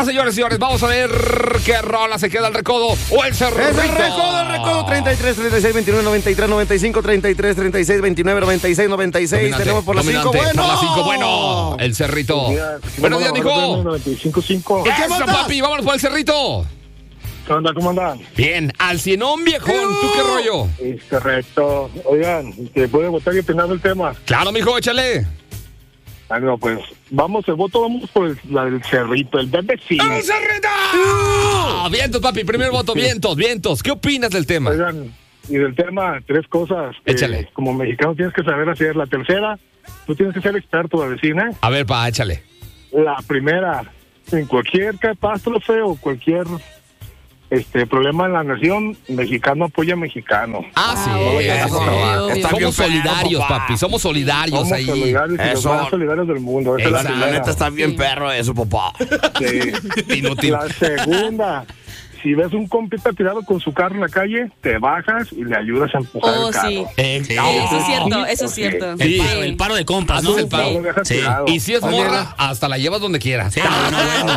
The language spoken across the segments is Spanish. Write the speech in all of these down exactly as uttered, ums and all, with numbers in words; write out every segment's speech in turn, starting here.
Bueno, señores y señores, vamos a ver qué rola se queda el recodo o el cerrito. Es el recodo, el recodo. treinta y tres, treinta y seis, veintinueve, noventa y tres, noventa y cinco, treinta y tres, treinta y seis, veintinueve, noventa y seis, noventa y seis. Dominante, Tenemos por las cinco, bueno. Por las cinco, bueno. El cerrito. Buenos días, mijo. noventa y cinco punto cinco. Eso, papi, vámonos por el cerrito. ¿Qué onda? ¿Cómo andan? Bien, al cienón, viejón. ¿Tú qué rollo? Es correcto. Oigan, ¿se puede votar y opinar del tema? Claro, mijo, échale. Ah, no, pues, vamos, el voto, vamos por el, la del cerrito, el bebecín. ¡El cerrito! Ah, vientos, papi, primer voto, vientos, vientos. ¿Qué opinas del tema? Oigan, y del tema, tres cosas. que Échale. Como mexicano tienes que saber hacer. La tercera, tú tienes que ser experto, bebecín, ¿eh? A ver, pa, échale. La primera, en cualquier catástrofe o cualquier este problema en la nación, mexicano apoya a mexicano. Ah, sí. Ah, obvio, eso. obvio, obvio. Somos solidarios, papi. Somos solidarios Somos ahí. solidarios y los Eso. más solidarios del mundo. Esa es la Exacto. La primera. neta está bien perro eso, papá. Sí. Inútil. La segunda, si ves un compita tirado con su carro en la calle, te bajas y le ayudas a empujar Oh, el carro. sí. Eh, Sí, eso es cierto, eso es Ok. cierto. Sí. El paro, el paro de compas, Haces ¿no? el paro. No lo dejas Sí. tirado. Y si es Oye, morra, hasta la llevas donde quieras. Sí, no, no, bueno.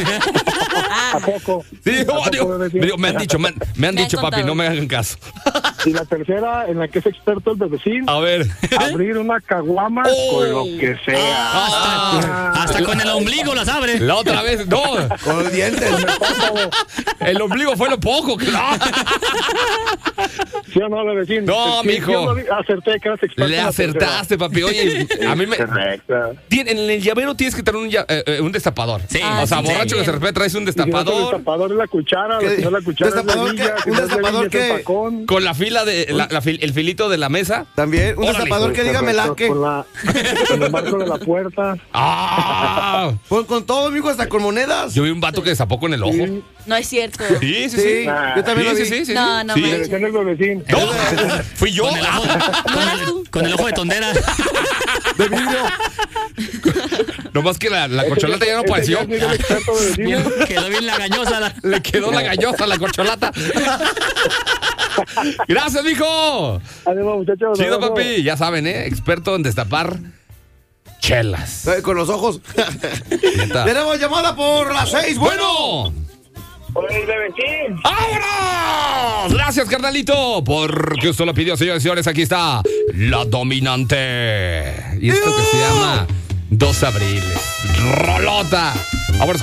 ¿A poco? Sí, ¿A oh, poco, digo, bebecín? digo, me han dicho, me han, me han Me han dicho, papi, contado. no me hagan caso. Y la tercera, en la que es experto el bebecín, A ver. abrir una caguama Oh. con lo que sea. Hasta, hasta con el ombligo las abre. La otra vez, no. Con los dientes. El ombligo fue lo poco. que- No. ¿Sí o no, bebecín? No, Sí, mijo. sí o no, acerté que eras experto. Le en la tercera. acertaste, papi. Oye, a mí me. Correcto. Tien- En el llavero tienes que tener un, lla- eh, eh, un destapador. Sí. Ah, O sea, sí, borracho sí. que se respeta, traes un Y si no es el destapador. destapador es la cuchara, ¿Qué? si no es la cuchara es la ¿Destapador hebilla, qué? si ¿Un no es la destapador hebilla es el qué? tacón. Con la fila de. La, la fil- el filito de la mesa. También, un Órale. destapador que diga melaque. Con, la, con el marco de la puerta. ¡Ah! Con, con todo, mijo, hasta con monedas. Yo vi un vato que destapó con el ojo. Sí. No es cierto. Sí, sí, sí. Sí, yo también lo Sí, vi. sí, sí, sí. No, no Sí. Le manches. decían el bebecín. No, fui yo. Con el ojo, con el, con el ojo de tondera. De vidrio. Nomás que la, la corcholata ya no apareció. Ese ya es nivel experto bebecín. Bien, quedó bien la gañosa. La... Le quedó la gallosa a la corcholata. Gracias, mijo. Ánimo, muchachos. Chido, abrazo. papi. Ya saben, ¿eh? Experto en destapar chelas. Eh, Con los ojos. Neta. Tenemos llamada por las seis. Bueno. Bueno. Oye, el bebecín. ¡Vámonos! Gracias, carnalito. Porque usted lo pidió, señores y señores. Aquí está la dominante. Y esto que se llama Dos Abriles. Rolota. Ahora